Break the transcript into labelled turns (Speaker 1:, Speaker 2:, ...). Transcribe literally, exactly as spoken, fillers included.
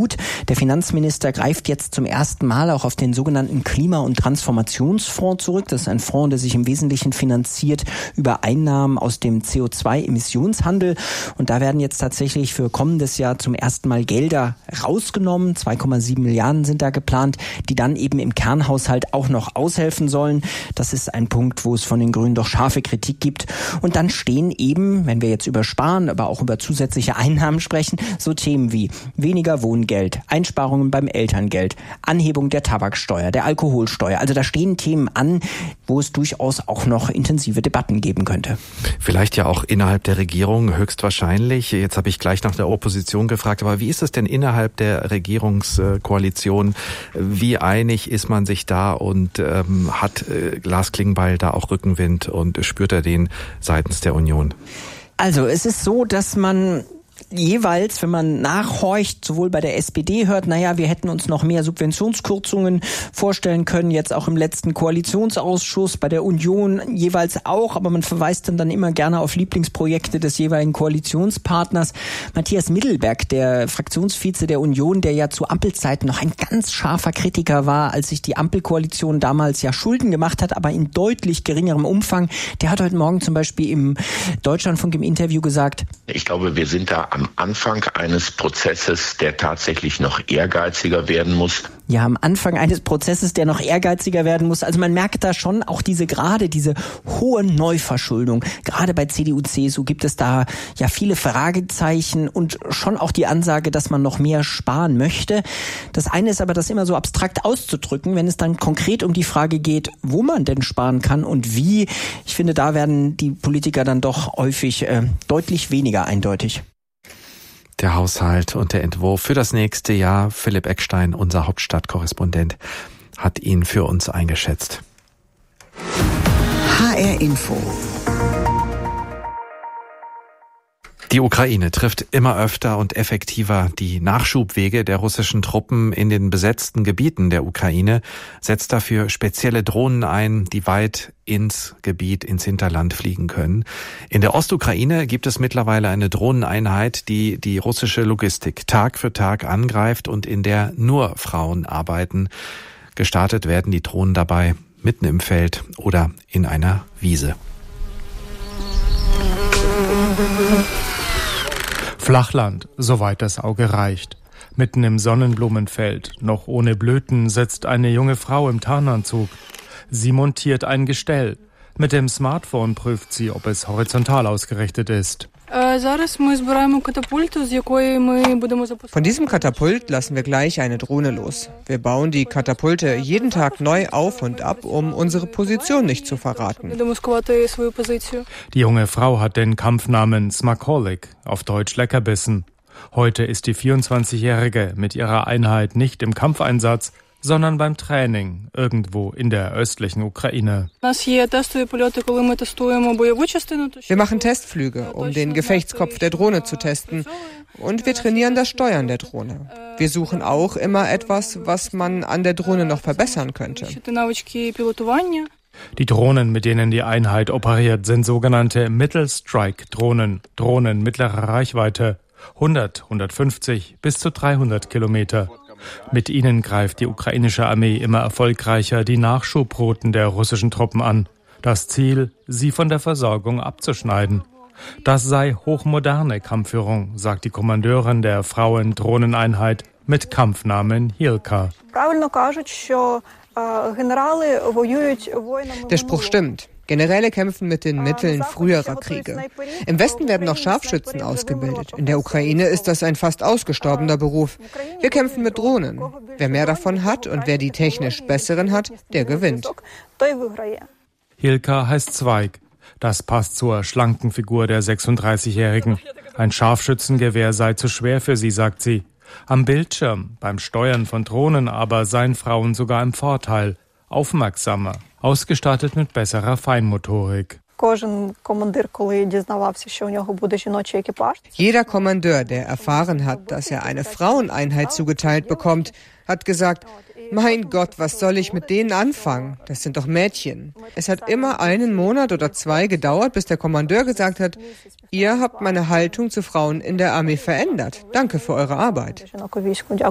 Speaker 1: gut. Der Finanzminister greift jetzt zum ersten Mal auch auf den sogenannten Klima- und Transformationsfonds zurück. Das ist ein Fonds, der sich im Wesentlichen finanziert über Einnahmen aus dem C O zwei Emissionshandel. Und da werden jetzt tatsächlich für kommendes Jahr zum ersten Mal Gelder rausgenommen. zwei Komma sieben Milliarden sind da geplant, die dann eben im Kernhaushalt auch noch aushelfen sollen. Das ist ein Punkt, wo es von den Grünen doch scharfe Kritik gibt. Und dann stehen eben, wenn wir jetzt über Sparen, aber auch über zusätzliche Einnahmen sprechen, so Themen wie weniger Wohngeld, Einsparungen beim Elterngeld, Anhebung der Tabaksteuer, der Alkoholsteuer. Also da stehen Themen an, wo es durchaus auch noch intensive Debatten geben könnte.
Speaker 2: Vielleicht ja auch innerhalb der Regierung, höchstwahrscheinlich. Jetzt habe ich gleich nach der Opposition gefragt, aber wie ist es denn innerhalb der Regierungskoalition? Wie einig ist man sich da und ähm, hat äh, Lars Klingbeil da auch Rückenwind und spürt er den seitens der Union?
Speaker 1: Also es ist so, dass man jeweils, wenn man nachhorcht, sowohl bei der S P D hört, naja, wir hätten uns noch mehr Subventionskürzungen vorstellen können, jetzt auch im letzten Koalitionsausschuss, bei der Union jeweils auch, aber man verweist dann, dann immer gerne auf Lieblingsprojekte des jeweiligen Koalitionspartners. Matthias Middelberg, der Fraktionsvize der Union, der ja zu Ampelzeiten noch ein ganz scharfer Kritiker war, als sich die Ampelkoalition damals ja Schulden gemacht hat, aber in deutlich geringerem Umfang, der hat heute Morgen zum Beispiel im Deutschlandfunk im Interview gesagt,
Speaker 3: ich glaube, wir sind da am Anfang eines Prozesses, der tatsächlich noch ehrgeiziger werden muss.
Speaker 1: Ja, am Anfang eines Prozesses, der noch ehrgeiziger werden muss. Also man merkt da schon auch diese gerade diese hohe Neuverschuldung. Gerade bei C D U, C S U gibt es da ja viele Fragezeichen und schon auch die Ansage, dass man noch mehr sparen möchte. Das eine ist aber, das immer so abstrakt auszudrücken, wenn es dann konkret um die Frage geht, wo man denn sparen kann und wie. Ich finde, da werden die Politiker dann doch häufig äh, deutlich weniger eindeutig.
Speaker 2: Der Haushalt und der Entwurf für das nächste Jahr. Philipp Eckstein, unser Hauptstadtkorrespondent, hat ihn für uns eingeschätzt.
Speaker 4: H R Info.
Speaker 2: Die Ukraine trifft immer öfter und effektiver die Nachschubwege der russischen Truppen in den besetzten Gebieten der Ukraine, setzt dafür spezielle Drohnen ein, die weit ins Gebiet, ins Hinterland fliegen können. In der Ostukraine gibt es mittlerweile eine Drohneneinheit, die die russische Logistik Tag für Tag angreift und in der nur Frauen arbeiten. Gestartet werden die Drohnen dabei mitten im Feld oder in einer Wiese.
Speaker 5: Flachland, soweit das Auge reicht. Mitten im Sonnenblumenfeld, noch ohne Blüten, sitzt eine junge Frau im Tarnanzug. Sie montiert ein Gestell. Mit dem Smartphone prüft sie, ob es horizontal ausgerichtet ist.
Speaker 6: Von diesem Katapult lassen wir gleich eine Drohne los. Wir bauen die Katapulte jeden Tag neu auf und ab, um unsere Position nicht zu verraten.
Speaker 5: Die junge Frau hat den Kampfnamen Smakolik, auf Deutsch Leckerbissen. Heute ist die vierundzwanzigjährige mit ihrer Einheit nicht im Kampfeinsatz, sondern beim Training irgendwo in der östlichen Ukraine.
Speaker 6: Wir machen Testflüge, um den Gefechtskopf der Drohne zu testen. Und wir trainieren das Steuern der Drohne. Wir suchen auch immer etwas, was man an der Drohne noch verbessern könnte.
Speaker 5: Die Drohnen, mit denen die Einheit operiert, sind sogenannte Mittelstrike-Drohnen, Drohnen mittlerer Reichweite, hundert, hundertfünfzig bis zu dreihundert Kilometer. Mit ihnen greift die ukrainische Armee immer erfolgreicher die Nachschubrouten der russischen Truppen an. Das Ziel, sie von der Versorgung abzuschneiden. Das sei hochmoderne Kampfführung, sagt die Kommandeurin der Frauen-Drohneneinheit mit Kampfnamen Hilka.
Speaker 6: Der Spruch stimmt. Generäle kämpfen mit den Mitteln früherer Kriege. Im Westen werden noch Scharfschützen ausgebildet. In der Ukraine ist das ein fast ausgestorbener Beruf. Wir kämpfen mit Drohnen. Wer mehr davon hat und wer die technisch besseren hat, der gewinnt.
Speaker 5: Hilka heißt Zweig. Das passt zur schlanken Figur der sechsunddreißigjährigen. Ein Scharfschützengewehr sei zu schwer für sie, sagt sie. Am Bildschirm, beim Steuern von Drohnen aber seien Frauen sogar im Vorteil. Aufmerksamer, ausgestattet mit besserer Feinmotorik.
Speaker 6: Jeder Kommandeur, der erfahren hat, dass er eine Fraueneinheit zugeteilt bekommt, hat gesagt, mein Gott, was soll ich mit denen anfangen? Das sind doch Mädchen. Es hat immer einen Monat oder zwei gedauert, bis der Kommandeur gesagt hat, ihr habt meine Haltung zu Frauen in der Armee verändert. Danke für eure Arbeit.